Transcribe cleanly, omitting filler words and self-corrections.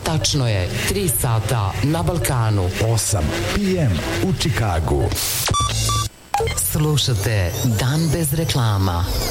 Tačno je, 3 sata na Balkanu. 8 p.m. u Čikagu. Slušate Dan bez reklama.